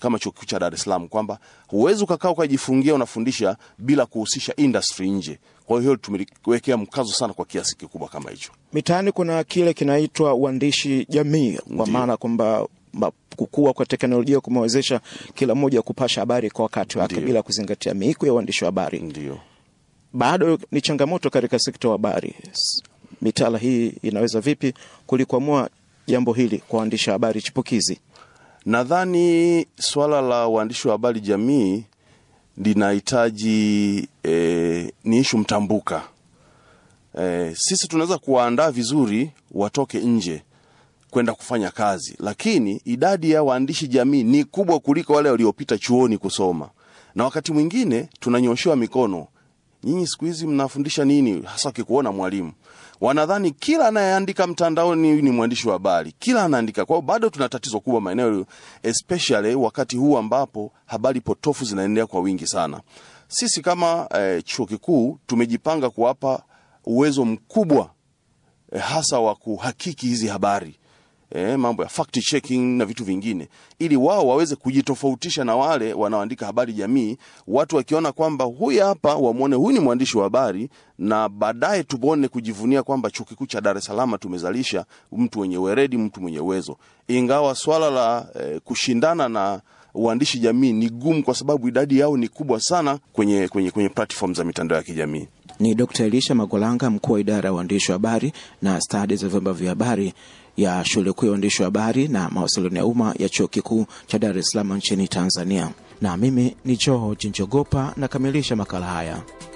kama chuo kikuu cha Dar es Salaam kwamba huwezi ukakaa ukajifungia unafundisha bila kuhusisha industry nje. Kwa hiyo tumewekea mkazo sana kwa kiasi kikubwa kama hicho. Mitaani kuna kile kinaitwa uandishi jamii, kwa maana kwamba kukua kwa teknolojia kumewezesha kila mmoja kupasha habari kwa wakati wake bila kuzingatia miiko ya uandishi wa habari. Ndio. Bado ni changamoto katika sekta ya habari. Mitaala hii inaweza vipi kulikwamua jambo hili kwa waandishi habari chipukizi? Nadhani swala la uandishi wa habari jamii linahitaji ni issue mtambuka. Sisi tunaweza kuwaandaa vizuri watoke nje kwenda kufanya kazi, lakini idadi ya waandishi jamii ni kubwa kuliko wale waliopita chuoni kusoma. Na wakati mwingine tunanyoshewa mikono. Nyinyi siku hizi mnafundisha nini? Hasa ukikuona mwalimu. Wanadhani kila anayeandika mtandaoni ni mwandishi wa habari. Kila anaandika. Kwa hiyo bado tuna tatizo kubwa maeneo, especially wakati huu ambapo habari potofu zinaendelea kwa wingi sana. Sisi kama chuo kikuu tumejipanga kuwapa uwezo mkubwa hasa wa kuhakiki hizi habari. Mambo ya fact checking na vitu vingine, ili wao waweze kujitofautisha na wale wanaoandika habari jamii. Watu wakiona kwamba huyu hapa wamuone huyu ni mwandishi wa habari, na baadaye tubone kujivunia kwamba chuo kikuu cha Dar es Salaam tumezalisha mtu mwenye weredi, mtu mwenye uwezo. Ingawa swala la kushindana na uandishi jamii ni gumu kwa sababu idadi yao ni kubwa sana kwenye platform za mitandao ya kijamii. Ni Dr. Elisha Magolanga, mkuu wa idara ya uandishi wa habari na studies za vyombo vya habari ya Shule Kuu ya Uandishi wa Habari na Mawasiliano ya Umma ya Chuo Kikuu cha Dar es Salaam nchini Tanzania. Na mimi ni George Njogopa, nakamilisha makala haya.